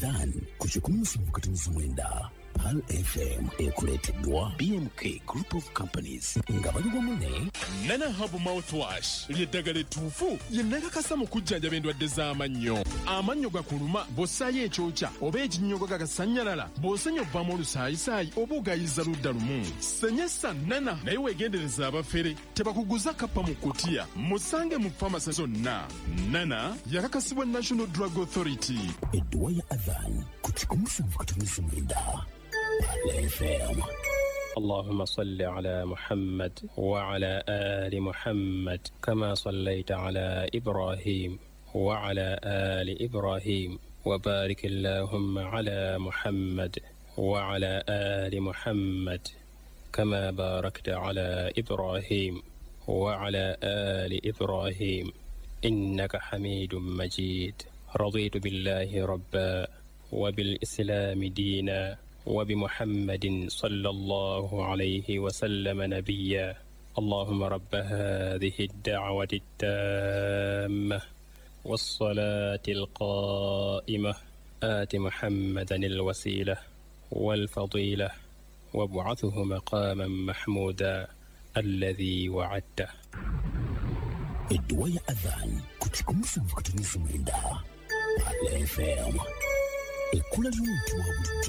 Dan kuchikunusa mukatunizi mwenda Pal FM ekuleteddwa BMK Group of Companies nga bali wamu Nana Hub Mouthwash lyeddagala ettuufu ye nakakasa mu kujjanjaba endwadde z'amannyo. Amannyo gakuluma bw'ossaayo ekyokya oba ekinnyogo gagasanyalala bw'osenya obbamu olusaayisaayi oba ogayiza ludda lumu. Senyesa Nana naye weegendereza abafere tebakuguza kappa mu kutiya. Musange mu famasi zonna. Nana yakakasibwa National Drug Authority. Edduwa ya Adhan kuchikunusa mukatunizi mwenda Pal FM. اللهم صل على محمد وعلى آل محمد كما صليت على إبراهيم وعلى آل إبراهيم وبارك اللهم على محمد وعلى آل محمد كما باركت على إبراهيم وعلى آل إبراهيم إنك حميد مجيد. رضيت بالله ربا وبالإسلام دينا وبمحمد صلى الله عليه وسلم نبيا. اللهم رب هذه الدعوة التامة والصلاة القائمة آت محمدا الوسيلة والفضيلة وابعثه مقاما محمودا الذي وعدته. Edduwa ya Adhan kuchikunusa mukatunizi mwenda Pal FM. Ekula ly'omuntu wa bulijjo